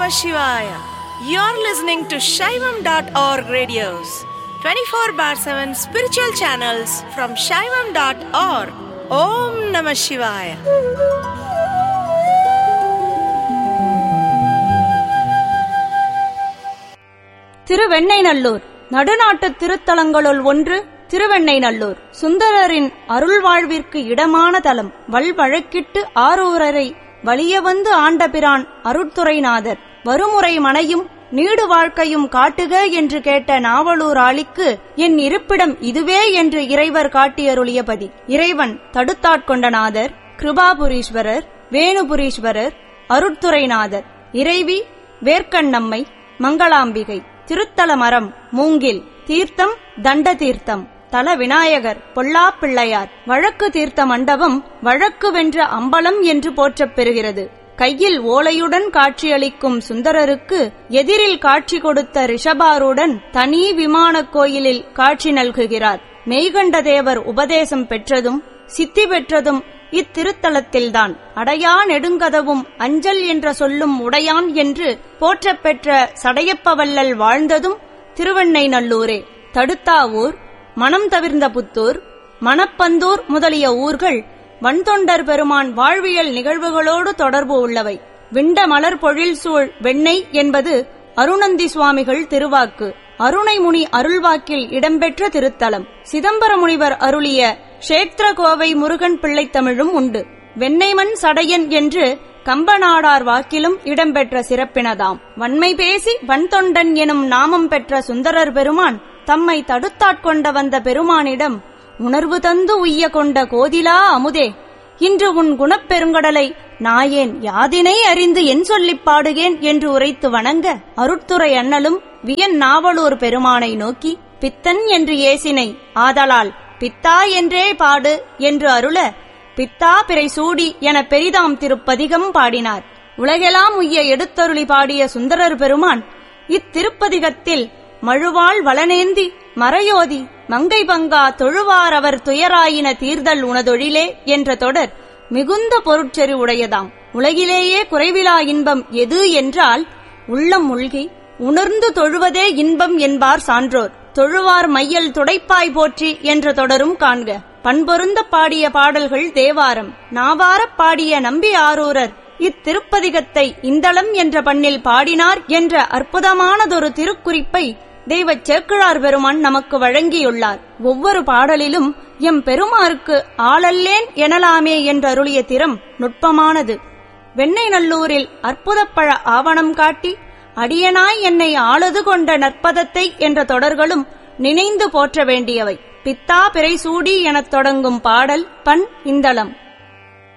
Namah Shivaya. You're listening to Shaivam.org radios, 24/7 spiritual channels from Shaivam.org. Om Namah Shivaya. Thiruvennainallur நடுநாட்டு திருத்தலங்களுள் ஒன்று திருவெண்ணைநல்லூர். சுந்தரரின் அருள்வாழ்விற்கு இடமான தலம். வல்வழக்கிட்டு ஆரூரரை வலிய வந்து ஆண்டபிரான் அருட்துறைநாதர் வருமுறை மனையும் நீடு வாழ்க்கையும் காட்டுக என்று கேட்ட நாவலூர் ஆளிக்கு என் இருப்பிடம் இதுவே என்று இறைவர் காட்டியருளியபதி. இறைவன் தடுத்தாட்கொண்டநாதர், கிருபாபுரீஸ்வரர், வேணுபுரீஸ்வரர், அருட்துறைநாதர். இறைவி வேர்க்கண்ணம்மை, மங்களாம்பிகை. திருத்தல மரம் மூங்கில். தீர்த்தம் தண்ட தீர்த்தம். தல விநாயகர் பொல்லாப்பிள்ளையார். வழக்கு தீர்த்த மண்டபம் வழக்கு வென்ற அம்பலம் என்று போற்றப் பெறுகிறது. கையில் ஓலையுடன் காட்சியளிக்கும் சுந்தரருக்கு எதிரில் காட்சி கொடுத்த ரிஷபாருடன் தனி விமானக் கோயிலில் காட்சி நல்குகிறார். மெய்கண்ட தேவர் உபதேசம் பெற்றதும் சித்தி பெற்றதும் இத்திருத்தலத்தில்தான். அடையா நெடுங்கதவும் அஞ்சல் என்ற சொல்லும் உடையான் என்று போற்றப் பெற்ற சடையப்பவல்லல் வாழ்ந்ததும் திருவெண்ணைநல்லூரே. தடுத்தாவூர், மனம் தவிர்ந்த புத்தூர், மணப்பந்தூர் முதலிய ஊர்கள் வன்தொண்டர் பெருமான் வாழ்வியல் நிகழ்வுகளோடு தொடர்பு உள்ளவை. விண்ட மலர் பொழில் சூழ் வெண்ணெய் என்பது அருணந்தி சுவாமிகள் திருவாக்கு. அருணைமுனி அருள்வாக்கில் இடம்பெற்ற திருத்தலம். சிதம்பர முனிவர் அருளிய க்ஷேத்திர கோவை முருகன் பிள்ளை தமிழும் உண்டு. வெண்ணெய்மண் சடையன் என்று கம்பநாடார் வாக்கிலும் இடம்பெற்ற சிறப்பினதாம். வன்மை பேசி வன்தொண்டன் எனும் நாமம் பெற்ற சுந்தரர் பெருமான் தம்மை தடுத்தாட்கொண்ட வந்த பெருமானிடம், உணர்வு தந்து உய்ய கொண்ட கோதிலா அமுதே, இன்று உன் குணப்பெருங்கடலை நாயேன் யாதினை அறிந்து என் சொல்லிப் பாடுகேன் என்று உரைத்து வணங்க, அருட்துறை அண்ணலும் வியன் நாவலூர் பெருமானை நோக்கி பித்தன் என்று ஏசினை, ஆதலால் பித்தா என்றே பாடு என்று அருள, பித்தா பிறை சூடி என பெரிதாம் திருப்பதிகம் பாடினார். உலகெல்லாம் உய்ய எடுத்தருளி பாடிய சுந்தரர் பெருமான் இத்திருப்பதிகத்தில் மழுவாள் வளனேந்தி மறையோதி மங்கை பங்கா தொழுவார் அவர் துயராயின தீர்தல் உனதொழிலே என்ற தொடர் மிகுந்த பொருட்செறி உடையதாம். உலகிலேயே குறைவிலா இன்பம் எது என்றால் உள்ளம் மூழ்கி உணர்ந்து தொழுவதே இன்பம் என்பார் சான்றோர். தொழுவார் மையல் துடைப்பாய் போற்றி என்ற தொடரும் காண்க. பண்பொருந்த பாடிய பாடல்கள் தேவாரம். நாவாரப் பாடிய நம்பி ஆரூரர் இத்திருப்பதிகத்தை இந்தளம் என்ற பண்ணில் பாடினார் என்ற அற்புதமானதொரு திருக்குறிப்பை தெய்வச் சேக்கிழார் பெருமான் நமக்கு வழங்கியுள்ளார். ஒவ்வொரு பாடலிலும் எம் பெருமாருக்கு ஆளல்லேன் எனலாமே என்றருளிய திறம் நுட்பமானது. வெண்ணெய்நல்லூரில் அற்புதப்பழ ஆவணம் காட்டி அடியனாய் என்னை ஆளுது கொண்ட நற்பதத்தை என்ற தொடர்களும் நினைந்து போற்ற வேண்டியவை. பித்தா பிறை சூடி எனத் தொடங்கும் பாடல் பண் இந்தளம்.